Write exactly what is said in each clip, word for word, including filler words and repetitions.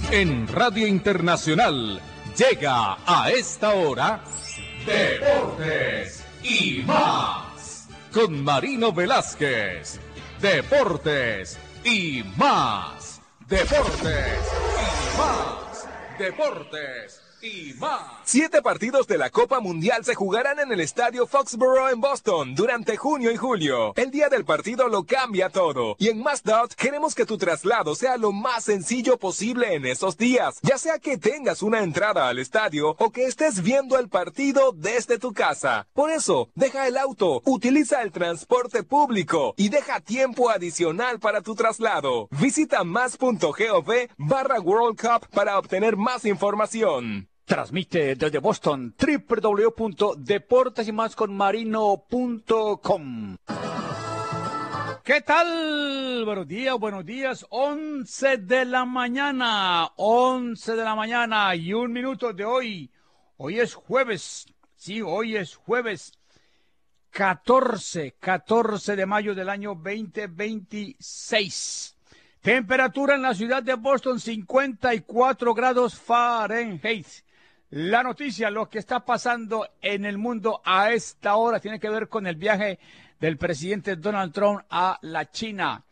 En Radio Internacional llega a esta hora Deportes y más con Marino Velázquez. Deportes y más. Deportes y más. Deportes y más. Siete partidos de la Copa Mundial se jugarán en el estadio Foxborough en Boston durante junio y julio. El día del partido lo cambia todo. Y en Mazdot queremos que tu traslado sea lo más sencillo posible en esos días. Ya sea que tengas una entrada al estadio o que estés viendo el partido desde tu casa. Por eso, deja el auto, utiliza el transporte público y deja tiempo adicional para tu traslado. Visita más.gov barra World Cup para obtener más información. Transmite desde Boston doble u doble u doble u punto deportes y más con marino punto com. ¿Qué tal? Buenos días, buenos días. once de la mañana, once de la mañana y un minuto de hoy. Hoy es jueves, sí, hoy es jueves catorce, catorce de mayo del año veinte veintiséis. Temperatura en la ciudad de Boston, cincuenta y cuatro grados Fahrenheit. La noticia, lo que está pasando en el mundo a esta hora, tiene que ver con el viaje del presidente Donald Trump a la China.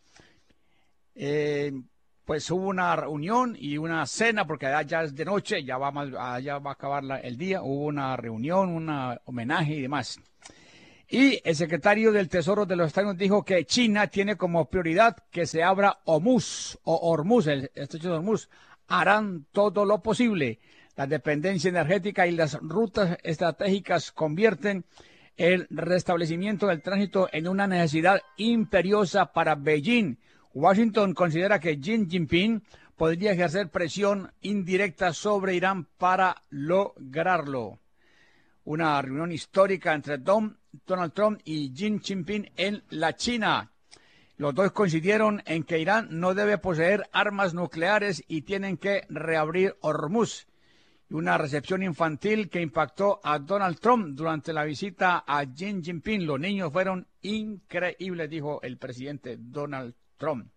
Eh, pues hubo una reunión y una cena, porque allá ya es de noche, ya va, más, allá va a acabar la, el día. Hubo una reunión, un homenaje y demás. Y el secretario del Tesoro de los Estados Unidos dijo que China tiene como prioridad que se abra Hormuz, o Hormuz, el estrecho de Hormuz. Harán todo lo posible. La dependencia energética y las rutas estratégicas convierten el restablecimiento del tránsito en una necesidad imperiosa para Beijing. Washington considera que Xi Jinping podría ejercer presión indirecta sobre Irán para lograrlo. Una reunión histórica entre Don, Donald Trump y Xi Jinping en la China. Los dos coincidieron en que Irán no debe poseer armas nucleares y tienen que reabrir Hormuz. Y una recepción infantil que impactó a Donald Trump durante la visita a Xi Jinping. Los niños fueron increíbles, dijo el presidente Donald Trump.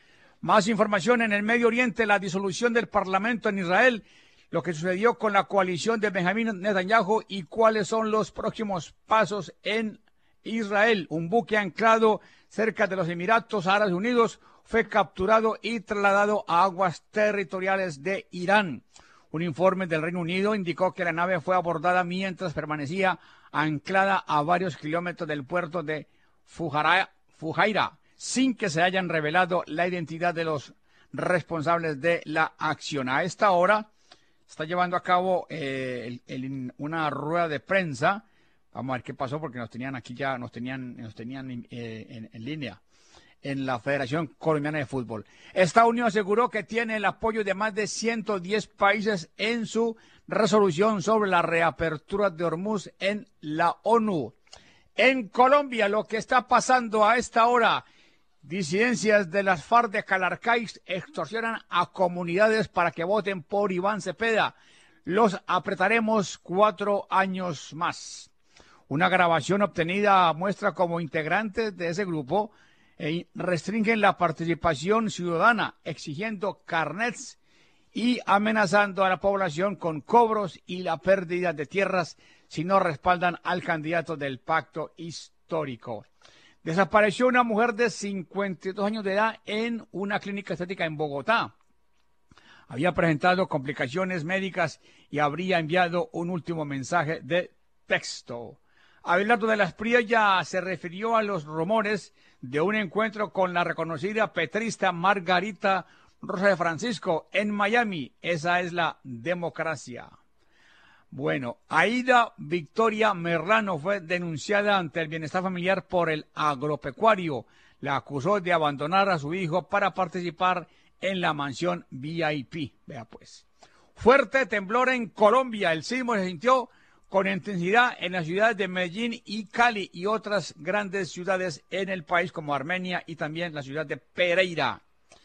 Más información en el Medio Oriente, la disolución del Parlamento en Israel, lo que sucedió con la coalición de Benjamín Netanyahu y cuáles son los próximos pasos en Israel. Un buque anclado cerca de los Emiratos Árabes Unidos fue capturado y trasladado a aguas territoriales de Irán. Un informe del Reino Unido indicó que la nave fue abordada mientras permanecía anclada a varios kilómetros del puerto de Fujairah, Fujairah, sin que se hayan revelado la identidad de los responsables de la acción. A esta hora está llevando a cabo eh, el, el, una rueda de prensa. Vamos a ver qué pasó, porque nos tenían aquí ya, nos tenían, nos tenían eh, en, en línea en la Federación Colombiana de Fútbol. Estados Unidos aseguró que tiene el apoyo de más de ciento diez países en su resolución sobre la reapertura de Hormuz en la ONU. En Colombia, lo que está pasando a esta hora, disidencias de las FARC de Calarcay extorsionan a comunidades para que voten por Iván Cepeda. Los apretaremos cuatro años más. Una grabación obtenida muestra como integrantes de ese grupo eh, restringen la participación ciudadana, exigiendo carnets y amenazando a la población con cobros y la pérdida de tierras si no respaldan al candidato del pacto histórico. Desapareció una mujer de cincuenta y dos años de edad en una clínica estética en Bogotá. Había presentado complicaciones médicas y habría enviado un último mensaje de texto. Abelardo de las Priellas se refirió a los rumores de un encuentro con la reconocida petrista Margarita Rosa de Francisco en Miami. Esa es la democracia. Bueno, Aida Victoria Merlano fue denunciada ante el Bienestar Familiar por el agropecuario. La acusó de abandonar a su hijo para participar en la mansión V I P. Vea pues. Fuerte temblor en Colombia. El sismo se sintió con intensidad en las ciudades de Medellín y Cali y otras grandes ciudades en el país como Armenia y también la ciudad de Pereira.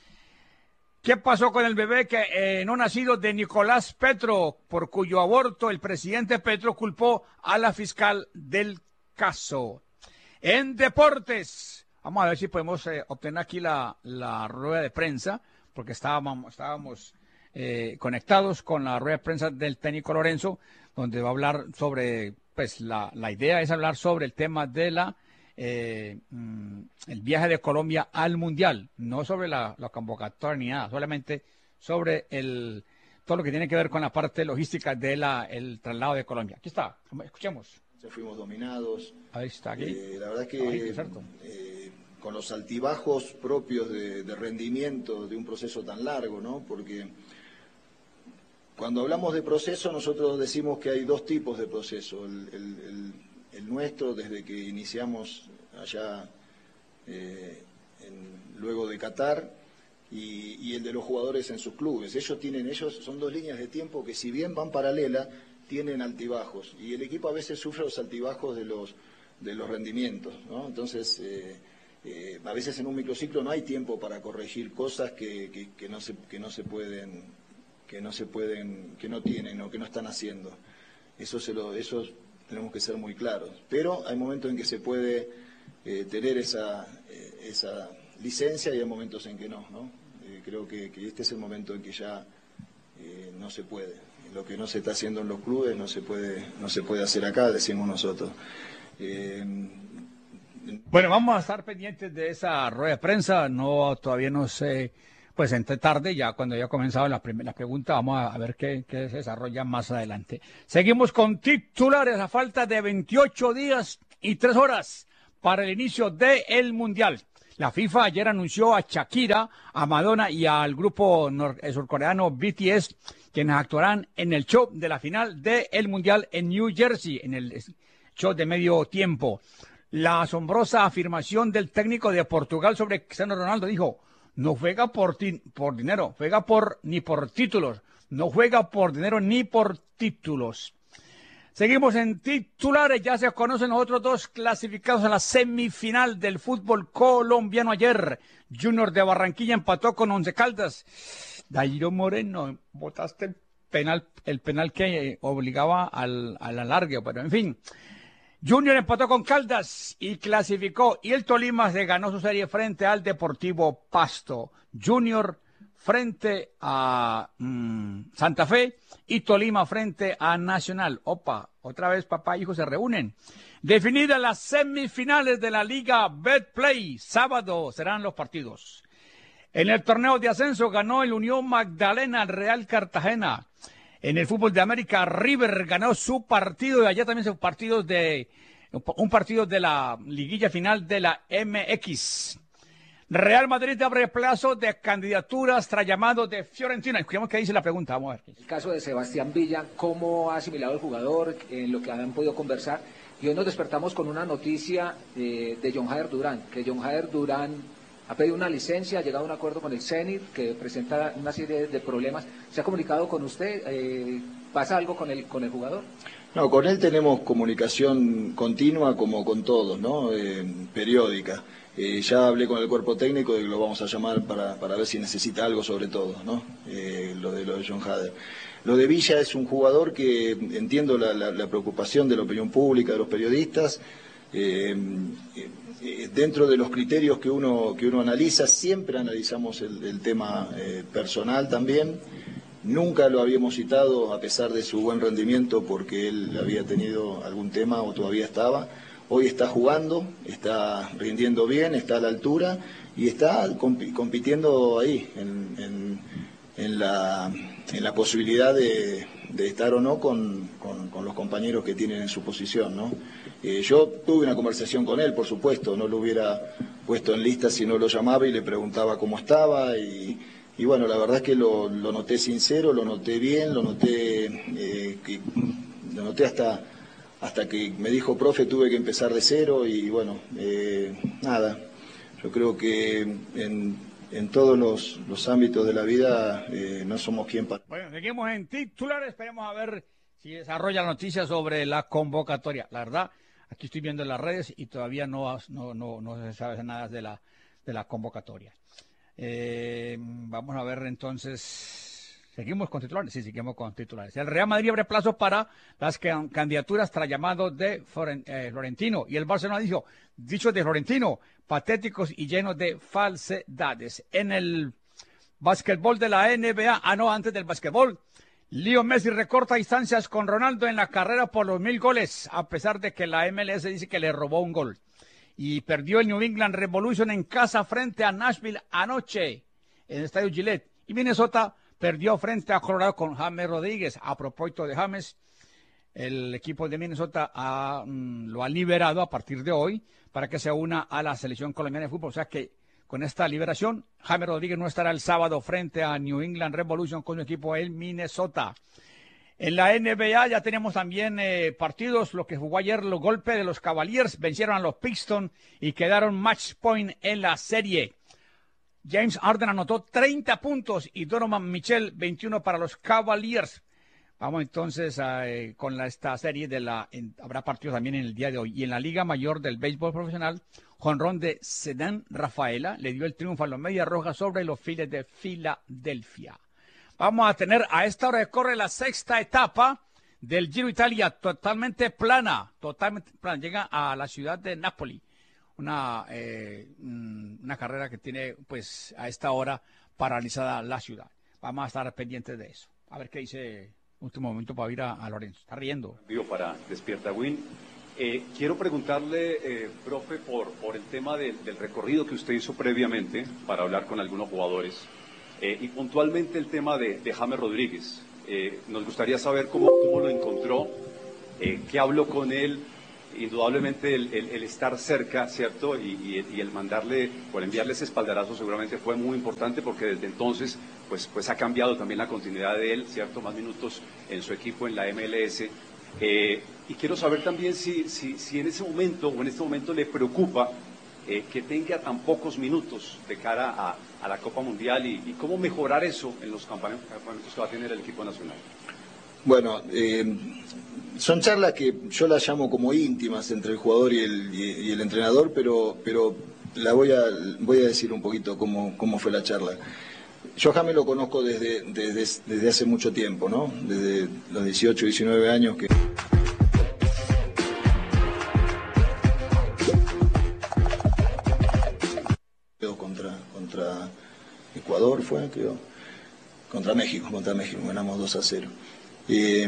¿Qué pasó con el bebé que eh, no nacido de Nicolás Petro, por cuyo aborto el presidente Petro culpó a la fiscal del caso? En deportes, vamos a ver si podemos eh, obtener aquí la, la rueda de prensa, porque estábamos, estábamos eh, conectados con la rueda de prensa del técnico Lorenzo, donde va a hablar sobre, pues la, la idea es hablar sobre el tema de la eh, el viaje de Colombia al Mundial, no sobre la, la convocatoria ni nada, solamente sobre el todo lo que tiene que ver con la parte logística del el traslado de Colombia. Aquí está, escuchemos. Ya fuimos dominados. Ahí está, aquí. Eh, la verdad que Ahí, eh, con los altibajos propios de, de rendimiento de un proceso tan largo, ¿no? Porque cuando hablamos de proceso nosotros decimos que hay dos tipos de proceso. El, el, el, el nuestro, desde que iniciamos allá eh, en, luego de Qatar, y, y el de los jugadores en sus clubes. Ellos tienen, ellos son dos líneas de tiempo que si bien van paralelas, tienen altibajos. Y el equipo a veces sufre los altibajos de los, de los rendimientos, ¿no? Entonces, eh, eh, a veces en un microciclo no hay tiempo para corregir cosas que, que, que, no se, que no se pueden, que no se pueden, que no tienen o que no están haciendo. Eso se lo, eso tenemos que ser muy claros. Pero hay momentos en que se puede eh, tener esa, eh, esa licencia y hay momentos en que no, ¿no? Eh, creo que, que este es el momento en que ya eh, no se puede. Lo que no se está haciendo en los clubes no se puede, no se puede hacer acá, decimos nosotros. Eh, bueno, vamos a estar pendientes de esa rueda de prensa. No, todavía no sé, pues entre tarde, ya cuando ya ha comenzado la primera pregunta, vamos a, a ver qué, qué se desarrolla más adelante. Seguimos con titulares a falta de veintiocho días y tres horas para el inicio del Mundial. La FIFA ayer anunció a Shakira, a Madonna y al grupo surcoreano B T S, quienes actuarán en el show de la final del Mundial en New Jersey, en el show de medio tiempo. La asombrosa afirmación del técnico de Portugal sobre Cristiano Ronaldo dijo: no juega por, ti, por dinero, juega por ni por títulos, no juega por dinero ni por títulos. Seguimos en titulares, ya se conocen los otros dos clasificados a la semifinal del fútbol colombiano ayer. Junior de Barranquilla empató con Once Caldas. Dairo Moreno, botaste el penal, el penal que obligaba al, al alargue, pero en fin. Junior empató con Caldas y clasificó, y el Tolima se ganó su serie frente al Deportivo Pasto. Junior frente a mmm, Santa Fe y Tolima frente a Nacional. Opa, otra vez papá e hijo se reúnen. Definidas las semifinales de la Liga Betplay, sábado serán los partidos. En el torneo de ascenso ganó el Unión Magdalena al Real Cartagena. En el fútbol de América, River ganó su partido y allá también son partidos de un partido de la liguilla final de la M X. Real Madrid abre plazo de candidaturas tras llamado de Fiorentina. Escuchemos qué dice la pregunta, vamos a ver. El caso de Sebastián Villa, ¿cómo ha asimilado el jugador en lo que han podido conversar? Y hoy nos despertamos con una noticia de, de John Jader Durán, que John Jader Durán ha pedido una licencia, ha llegado a un acuerdo con el Zenit, que presenta una serie de problemas. ¿Se ha comunicado con usted? Eh, ¿Pasa algo con el, con el jugador? No, con él tenemos comunicación continua como con todos, ¿no? Eh, periódica. Eh, ya hablé con el cuerpo técnico y lo vamos a llamar para, para ver si necesita algo sobre todo, ¿no? Eh, lo de lo de John Jader. Lo de Villa es un jugador que entiendo la, la, la preocupación de la opinión pública, de los periodistas. Eh, eh, dentro de los criterios que uno, que uno analiza, siempre analizamos el, el tema eh, personal también. Nunca lo habíamos citado a pesar de su buen rendimiento porque él había tenido algún tema o todavía estaba. Hoy está jugando, está rindiendo bien, está a la altura y está comp- compitiendo ahí en, en, en, la, en la posibilidad de, de estar o no con, con, con los compañeros que tienen en su posición, ¿no? Eh, yo tuve una conversación con él, por supuesto, no lo hubiera puesto en lista si no lo llamaba y le preguntaba cómo estaba y, y bueno, la verdad es que lo, lo noté sincero, lo noté bien, lo noté, eh, que, lo noté hasta... hasta que me dijo, profe, tuve que empezar de cero y bueno, eh, nada, yo creo que en, en todos los, los ámbitos de la vida eh, no somos quien para... Bueno, seguimos en titulares, esperemos a ver si desarrolla la noticia sobre la convocatoria. La verdad, aquí estoy viendo en las redes y todavía no, no, no, no se sabe nada de la, de la convocatoria. Eh, vamos a ver entonces... Seguimos con titulares, sí, seguimos con titulares. El Real Madrid abre plazo para las candidaturas tras llamado de Florentino. Y el Barcelona dijo, dicho de Florentino, patéticos y llenos de falsedades. En el Básquetbol de la N B A. Ah, no, antes del básquetbol. Leo Messi recorta distancias con Ronaldo en la carrera por los mil goles, a pesar de que la M L S dice que le robó un gol. Y perdió el New England Revolution en casa frente a Nashville anoche en el Estadio Gillette. Y Minnesota perdió frente a Colorado con James Rodríguez. A propósito de James, el equipo de Minnesota ha, mm, lo ha liberado a partir de hoy para que se una a la selección colombiana de fútbol. O sea que con esta liberación, James Rodríguez no estará el sábado frente a New England Revolution con su equipo en Minnesota. En la N B A ya tenemos también eh, partidos, lo que jugó ayer, los golpes de los Cavaliers, vencieron a los Pistons y quedaron match point en la serie. James Harden anotó treinta puntos y Donovan Mitchell veintiuno para los Cavaliers. Vamos entonces a, eh, con la, esta serie de la, en, habrá partidos también en el día de hoy. Y en la Liga Mayor del Béisbol Profesional, jonrón de Cedán Rafaela le dio el triunfo a los Medias Rojas sobre los Phillies de Filadelfia. Vamos a tener a esta hora de corre la sexta etapa del Giro Italia, totalmente plana, totalmente plana. Llega a la ciudad de Nápoli, una, eh, una carrera que tiene pues a esta hora paralizada la ciudad. Vamos a estar pendientes de eso. A ver qué dice último momento para ir a, a Lorenzo. Está riendo. Vivo para Despierta Win. Eh, quiero preguntarle, eh, profe, por, por el tema de, del recorrido que usted hizo previamente para hablar con algunos jugadores. Eh, y puntualmente el tema de, de James Rodríguez. Eh, nos gustaría saber cómo, cómo lo encontró, eh, qué habló con él. Indudablemente el, el, el estar cerca, ¿cierto? Y, y, y el mandarle, por enviarle ese espaldarazo seguramente fue muy importante porque desde entonces pues, pues ha cambiado también la continuidad de él, ¿cierto? Más minutos en su equipo en la M L S. Eh, y quiero saber también si, si, si en ese momento o en este momento le preocupa eh, que tenga tan pocos minutos de cara a, a la Copa Mundial y, y cómo mejorar eso en los campamentos que va a tener el equipo nacional. Bueno, eh, son charlas que yo las llamo como íntimas entre el jugador y el, y, y el entrenador, pero, pero la voy a, voy a decir un poquito cómo, cómo fue la charla. Yo a James lo conozco desde, desde, desde hace mucho tiempo, ¿no? Desde los dieciocho, diecinueve años que... contra, contra Ecuador fue, creo. Contra México, contra México, ganamos dos a cero. Eh,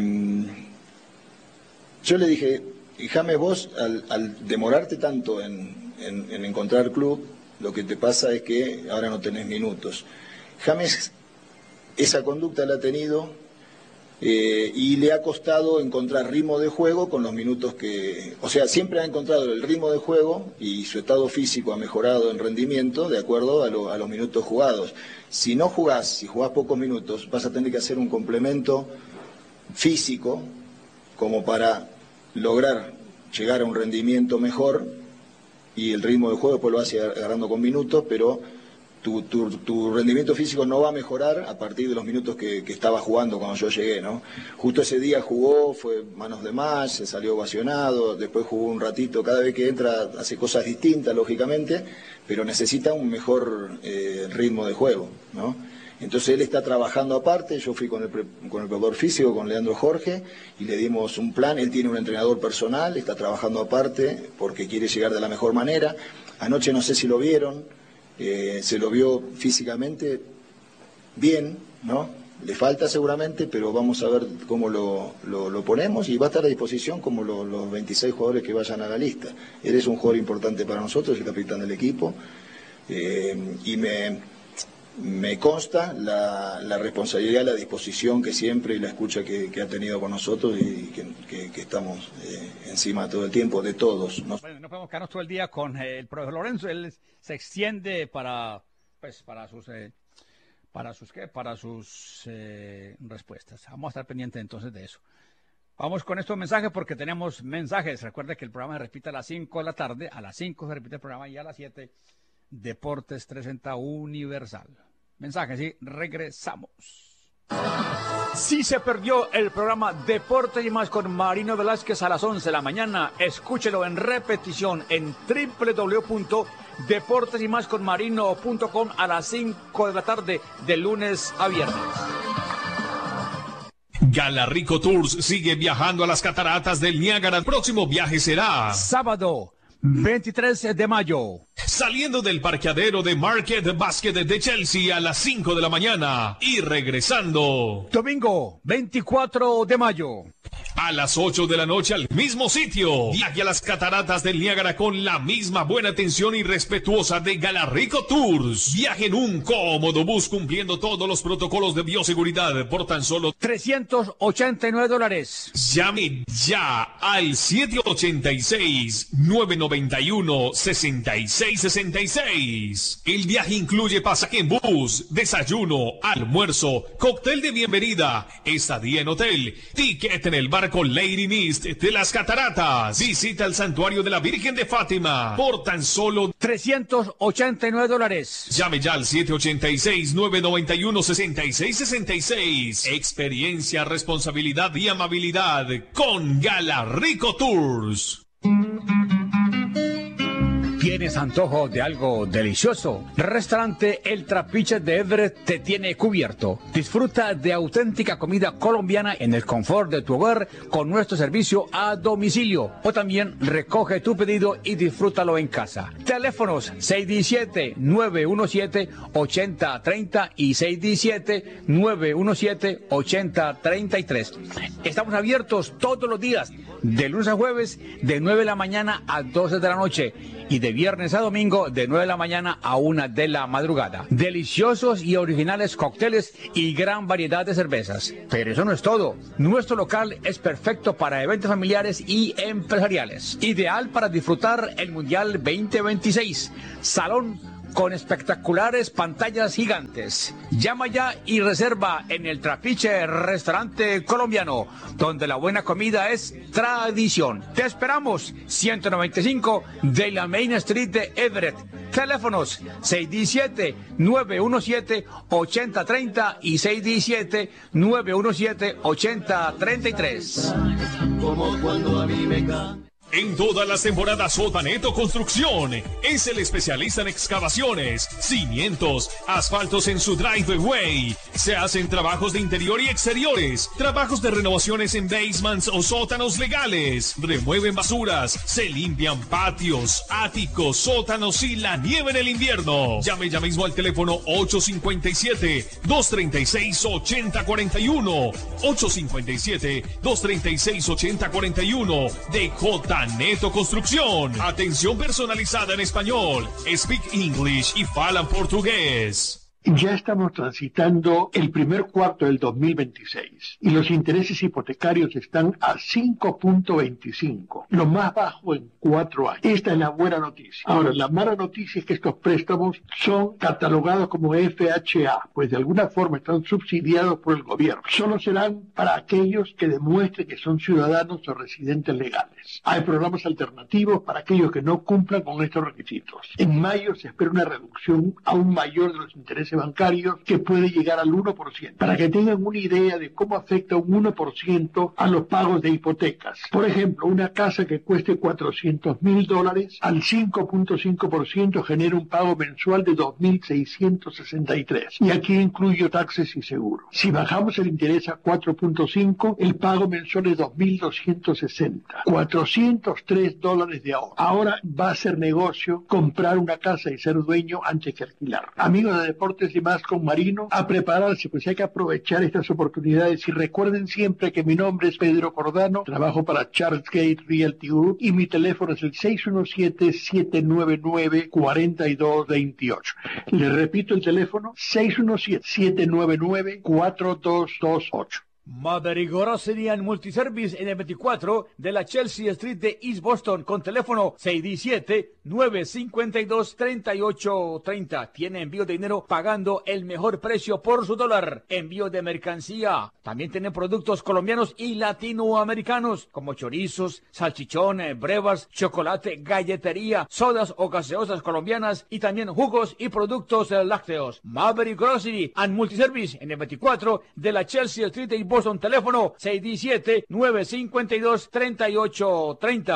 yo le dije, James, vos al, al demorarte tanto en, en, en encontrar club, lo que te pasa es que ahora no tenés minutos. James esa conducta la ha tenido eh, y le ha costado encontrar ritmo de juego con los minutos que... O sea, siempre ha encontrado el ritmo de juego y su estado físico ha mejorado en rendimiento de acuerdo a, lo, a los minutos jugados. Si no jugás, si jugás pocos minutos, vas a tener que hacer un complemento físico como para lograr llegar a un rendimiento mejor y el ritmo de juego después lo vas agarrando con minutos, pero tu, tu, tu rendimiento físico no va a mejorar a partir de los minutos que, que estaba jugando cuando yo llegué, ¿no? Justo ese día jugó, fue manos de más, se salió ovacionado, después jugó un ratito, cada vez que entra hace cosas distintas, lógicamente, pero necesita un mejor eh, ritmo de juego, ¿no? Entonces él está trabajando aparte, yo fui con el, pre, con el preparador físico, con Leandro Jorge, y le dimos un plan, él tiene un entrenador personal, está trabajando aparte porque quiere llegar de la mejor manera. Anoche no sé si lo vieron, eh, se lo vio físicamente bien, ¿no? Le falta seguramente, pero vamos a ver cómo lo, lo, lo ponemos y va a estar a disposición como lo, los veintiséis jugadores que vayan a la lista. Él es un jugador importante para nosotros, el capitán del equipo, eh, y me... Me consta la, la responsabilidad, la disposición que siempre y la escucha que, que ha tenido con nosotros y que, que, que estamos eh, encima todo el tiempo de todos, ¿no? Bueno, no podemos quedarnos todo el día con eh, el profesor Lorenzo, él se extiende para, pues, para sus, eh, para sus, ¿qué? Para sus eh, respuestas. Vamos a estar pendientes entonces de eso. Vamos con estos mensajes porque tenemos mensajes. Recuerda que el programa se repite a las cinco de la tarde, a las cinco se repite el programa y a las siete Deportes trescientos sesenta Universal. Mensajes y regresamos. Si se perdió el programa Deportes y Más con Marino Velázquez a las once de la mañana, escúchelo en repetición en doble u doble u doble u punto deportes y más con marino punto com a las cinco de la tarde de lunes a viernes. Galarrico Tours sigue viajando a las cataratas del Niágara. El próximo viaje será sábado veintitrés de mayo. saliendo del parqueadero de Market Basket de Chelsea a las cinco de la mañana y regresando domingo veinticuatro de mayo a las ocho de la noche al mismo sitio. Viaje a las cataratas del Niágara con la misma buena atención y respetuosa de Galarrico Tours. Viaje en un cómodo bus cumpliendo todos los protocolos de bioseguridad por tan solo trescientos ochenta y nueve dólares. Llame ya al siete ocho seis, nueve nueve uno, seis seis seis seis. El viaje incluye pasaje en bus, desayuno, almuerzo, cóctel de bienvenida, estadía en hotel, ticket en el barco Lady Mist de las Cataratas. Visita el santuario de la Virgen de Fátima por tan solo trescientos ochenta y nueve dólares. Llame ya al siete ocho seis, nueve nueve uno, seis seis seis seis. Experiencia, responsabilidad y amabilidad con Galarrico Tours. ¿Tienes antojo de algo delicioso? Restaurante El Trapiche de Everett te tiene cubierto. Disfruta de auténtica comida colombiana en el confort de tu hogar con nuestro servicio a domicilio. O también recoge tu pedido y disfrútalo en casa. Teléfonos seis uno siete, nueve uno siete, ocho cero tres cero y seis uno siete, nueve uno siete, ocho cero tres tres. Estamos abiertos todos los días, de lunes a jueves, de nueve de la mañana a doce de la noche. Y de viernes a domingo de nueve de la mañana a una de la madrugada. Deliciosos y originales cócteles y gran variedad de cervezas. Pero eso no es todo. Nuestro local es perfecto para eventos familiares y empresariales. Ideal para disfrutar el Mundial veinte veintiséis. Salón con espectaculares pantallas gigantes. Llama ya y reserva en el Trapiche Restaurante Colombiano, donde la buena comida es tradición. Te esperamos, ciento noventa y cinco de la Main Street de Everett. Teléfonos seis uno siete, nueve uno siete, ocho cero tres cero y seis uno siete, nueve uno siete, ocho cero tres tres. Como cuando a mí me ca- En todas las temporadas, Sotaneto Construcción es el especialista en excavaciones, cimientos, asfaltos en su driveway. Se hacen trabajos de interior y exteriores, trabajos de renovaciones en basements o sótanos legales. Remueven basuras, se limpian patios, áticos, sótanos y la nieve en el invierno. Llame ya mismo al teléfono ocho cinco siete, dos tres seis, ocho cero cuatro uno, ocho cinco siete, dos tres seis, ocho cero cuatro uno de J. Neto Construcción. Atención personalizada en español. Speak English y falan portugués. Ya estamos transitando el primer cuarto del dos mil veintiséis y los intereses hipotecarios están a cinco punto veinticinco, lo más bajo en cuatro años. Esta es la buena noticia. Ahora, la mala noticia es que estos préstamos son catalogados como F H A, pues de alguna forma están subsidiados por el gobierno. Solo serán para aquellos que demuestren que son ciudadanos o residentes legales. Hay programas alternativos para aquellos que no cumplan con estos requisitos. En mayo se espera una reducción aún mayor de los intereses bancarios que puede llegar al uno por ciento, para que tengan una idea de cómo afecta un uno por ciento a los pagos de hipotecas. Por ejemplo, una casa que cueste cuatrocientos mil dólares al cinco punto cinco por ciento genera un pago mensual de dos mil seiscientos sesenta y tres, y aquí incluyo taxes y seguro. Si bajamos el interés a cuatro punto cinco, el pago mensual es dos mil doscientos sesenta, cuatrocientos tres dólares de ahorro. Ahora va a ser negocio comprar una casa y ser dueño antes que alquilar. Amigos de Deportes y Más con Marino, a prepararse, pues hay que aprovechar estas oportunidades. Y recuerden siempre que mi nombre es Pedro Cordano, trabajo para Charles Gate Realty Group y mi teléfono es el seis uno siete, siete nueve nueve, cuatro dos dos ocho. Le repito el teléfono, seis uno siete, siete nueve nueve, cuatro dos dos ocho. Maverick Grocery and Multiservice en el veinticuatro de la Chelsea Street de East Boston con teléfono seis uno siete, nueve cinco dos, tres ocho tres cero. Tiene envío de dinero pagando el mejor precio por su dólar. Envío de mercancía. También tienen productos colombianos y latinoamericanos como chorizos, salchichones, brevas, chocolate, galletería, sodas o gaseosas colombianas y también jugos y productos lácteos. Maverick Grocery and Multiservice en el veinticuatro de la Chelsea Street de East Boston, teléfono seis uno siete, nueve cinco dos, tres ocho tres cero.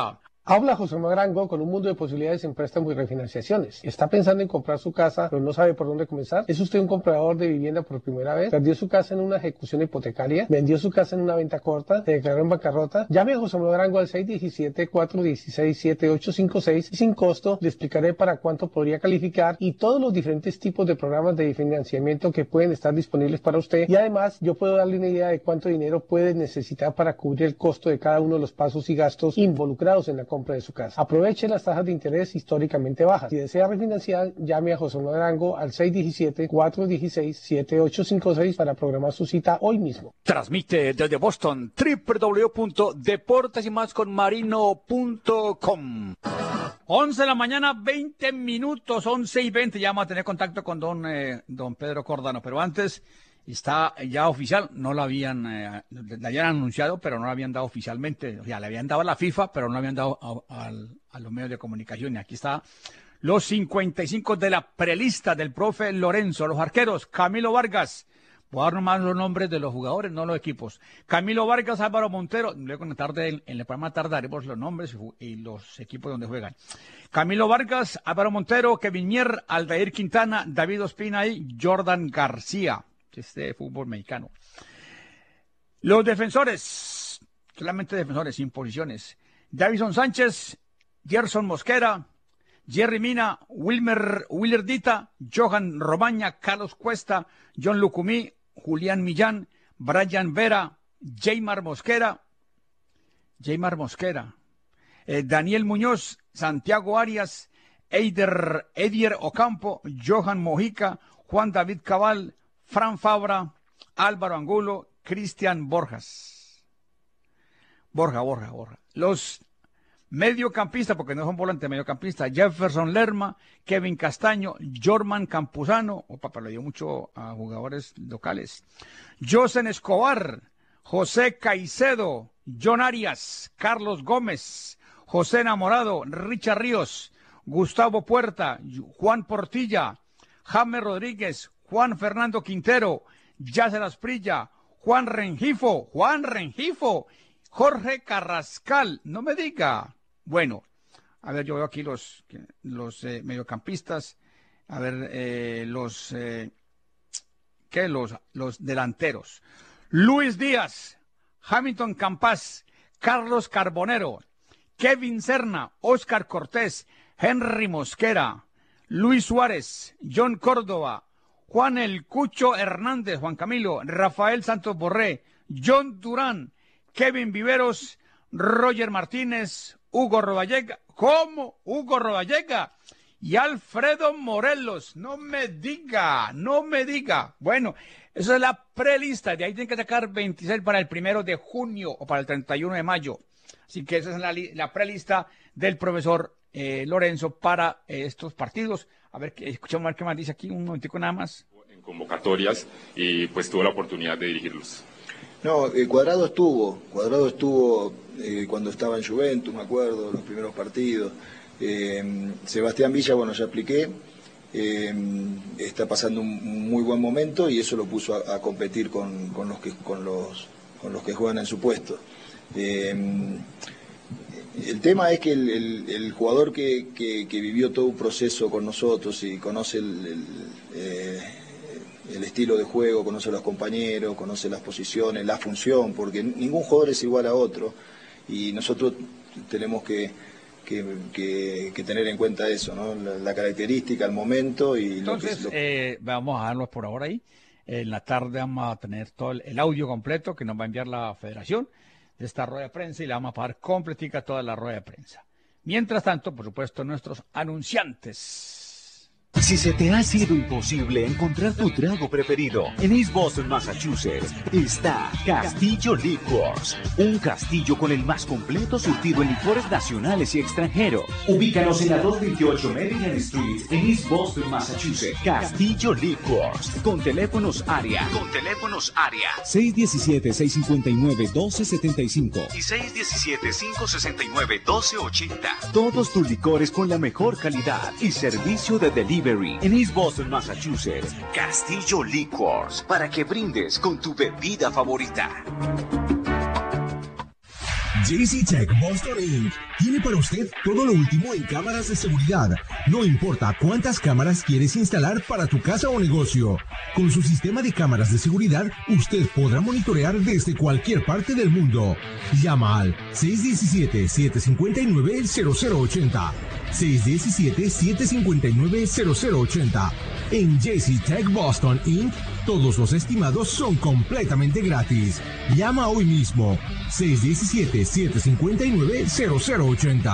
Habla José Manuel Arango con un mundo de posibilidades en préstamos y refinanciaciones. ¿Está pensando en comprar su casa pero no sabe por dónde comenzar? ¿Es usted un comprador de vivienda por primera vez? ¿Perdió su casa en una ejecución hipotecaria? ¿Vendió su casa en una venta corta? ¿Se declaró en bancarrota? Llame a José Manuel Arango al seis uno siete, cuatro uno seis, siete ocho cinco seis y sin costo le explicaré para cuánto podría calificar y todos los diferentes tipos de programas de financiamiento que pueden estar disponibles para usted. Y además yo puedo darle una idea de cuánto dinero puede necesitar para cubrir el costo de cada uno de los pasos y gastos involucrados en la compra de su casa. Aproveche las tasas de interés históricamente bajas. Si desea refinanciar, llame a José Manuel Arango al seis uno siete, cuatro uno seis, siete ocho cinco seis para programar su cita hoy mismo. Transmite desde Boston doble u doble u doble u punto deportes y más con marino punto com. once de la mañana, veinte minutos, once y veinte. Ya vamos a tener contacto con don, eh, don Pedro Cordano, pero antes está ya oficial, no lo habían, eh, le habían anunciado, pero no lo habían dado oficialmente, o sea, le habían dado a la FIFA, pero no lo habían dado a, a, a los medios de comunicación, y aquí está los cincuenta y cinco de la prelista del profe Lorenzo, los arqueros, Camilo Vargas, voy a dar nomás los nombres de los jugadores, no los equipos, Camilo Vargas, Álvaro Montero, luego en la tarde, en el programa tardaremos los nombres y los equipos donde juegan, Camilo Vargas, Álvaro Montero, Kevin Mier, Aldair Quintana, David Ospina y Jordan García, este fútbol mexicano. Los defensores, solamente defensores, sin posiciones. Davison Sánchez, Gerson Mosquera, Jerry Mina, Wilmer Willerdita, Johan Romaña, Carlos Cuesta, John Lucumí, Julián Millán, Brian Vera, Jaymar Mosquera, Jaymar Mosquera, eh, Daniel Muñoz, Santiago Arias, Eider, Edier Ocampo, Johan Mojica, Juan David Cabal, Fran Fabra, Álvaro Angulo, Cristian Borjas. Borja, Borja, Borja. Los mediocampistas, porque no son volantes mediocampistas, Jefferson Lerma, Kevin Castaño, Jorman Campuzano, opa, pero le dio mucho a jugadores locales, Josen Escobar, José Caicedo, John Arias, Carlos Gómez, José Enamorado, Richard Ríos, Gustavo Puerta, Juan Portilla, Jaime Rodríguez, Juan Fernando Quintero, Yacer Asprilla, Juan Rengifo, Juan Rengifo, Jorge Carrascal, no me diga. Bueno, a ver, yo veo aquí los, los eh, mediocampistas, a ver, eh, los, eh, ¿qué? Los, los delanteros. Luis Díaz, Hamilton Campas, Carlos Carbonero, Kevin Serna, Oscar Cortés, Henry Mosquera, Luis Suárez, John Córdoba, Juan El Cucho Hernández, Juan Camilo, Rafael Santos Borré, John Durán, Kevin Viveros, Roger Martínez, Hugo Rodallega, ¿cómo? Hugo Rodallega y Alfredo Morelos, no me diga, no me diga. Bueno, esa es la prelista, de ahí tienen que sacar veintiséis para el primero de junio o para el treinta y uno de mayo. Así que esa es la, la prelista del profesor eh, Lorenzo para eh, estos partidos. A ver, escuchamos a ver qué más dice aquí, un momentico nada más. En convocatorias y pues tuvo la oportunidad de dirigirlos. No, eh, Cuadrado estuvo, Cuadrado estuvo eh, cuando estaba en Juventus, me acuerdo, los primeros partidos. Eh, Sebastián Villa, bueno, ya apliqué, eh, está pasando un muy buen momento y eso lo puso a, a competir con, con, los que, con, los, con los que juegan en su puesto. Eh, el tema es que el, el, el jugador que, que, que vivió todo un proceso con nosotros y conoce el, el, eh, el estilo de juego, conoce a los compañeros, conoce las posiciones, la función, porque ningún jugador es igual a otro y nosotros tenemos que, que, que, que tener en cuenta eso, ¿no? La, la característica, el momento y entonces, lo que... Eh, vamos a dejarlo por ahora ahí. En la tarde vamos a tener todo el, el audio completo que nos va a enviar la federación de esta rueda de prensa y le vamos a pagar completica toda la rueda de prensa. Mientras tanto, por supuesto, nuestros anunciantes. Si se te ha sido imposible encontrar tu trago preferido, en East Boston, Massachusetts, está Castillo Liquors, un castillo con el más completo surtido en licores nacionales y extranjeros. Ubícanos en la doscientos veintiocho Maryland Street, en East Boston, Massachusetts. Castillo Liquors, con teléfonos área, con teléfonos área seis uno siete, seis cinco nueve, uno dos siete cinco y seis uno siete, cinco seis nueve, dos cero ocho cero. Todos tus licores con la mejor calidad y servicio de delivery. En East Boston, Massachusetts, Castillo Liquors, para que brindes con tu bebida favorita. J C Tech Boston incorporated tiene para usted todo lo último en cámaras de seguridad. No importa cuántas cámaras quieres instalar para tu casa o negocio. Con su sistema de cámaras de seguridad, usted podrá monitorear desde cualquier parte del mundo. Llama al seis uno siete, siete cinco nueve, cero cero ocho cero. seis uno siete, siete cinco nueve, cero cero ocho cero. En J C Tech Boston incorporated, todos los estimados son completamente gratis. Llama hoy mismo. seis uno siete, siete cinco nueve, cero cero ocho cero.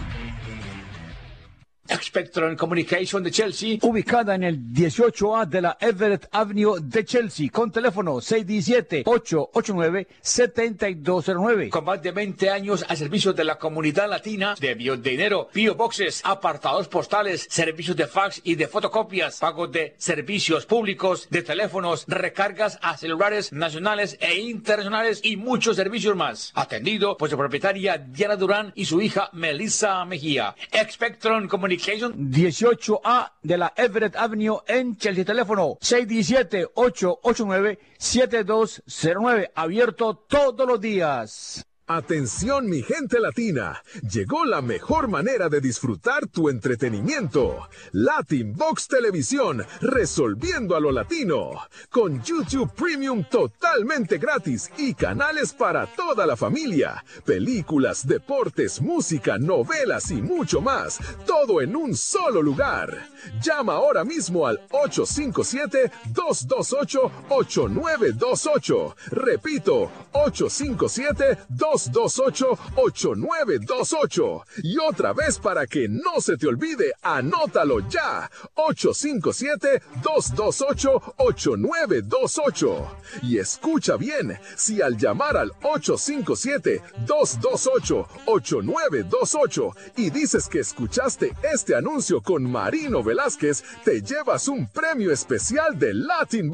Spectrum Communication de Chelsea, ubicada en el dieciocho A de la Everett Avenue de Chelsea, con teléfono seis uno siete, ocho ocho nueve, siete dos cero nueve. Con más de veinte años al servicio de la comunidad latina, de envío de dinero, P O Boxes, apartados postales, servicios de fax y de fotocopias, pagos de servicios públicos, de teléfonos, recargas a celulares nacionales e internacionales y muchos servicios más. Atendido por su propietaria Diana Durán y su hija Melissa Mejía. Spectrum Communication dieciocho A de la Everett Avenue en Chelsea. Teléfono seis uno siete, ocho ocho nueve, siete dos cero nueve. Abierto todos los días. Atención mi gente latina, llegó la mejor manera de disfrutar tu entretenimiento. Latin Box Televisión, resolviendo a lo latino. Con YouTube Premium totalmente gratis y canales para toda la familia. Películas, deportes, música, novelas y mucho más. Todo en un solo lugar. Llama ahora mismo al ocho cinco siete, dos dos ocho, ocho nueve dos ocho. Repito, ocho cinco siete, dos dos ocho, ocho nueve dos ocho. Y otra vez para que no se te olvide, anótalo ya. ocho cinco siete, dos dos ocho, ocho nueve dos ocho. Y escucha bien, si al llamar al ocho cinco siete, dos dos ocho, ocho nueve dos ocho y dices que escuchaste este anuncio con Marino Velázquez, te llevas un premio especial de Latin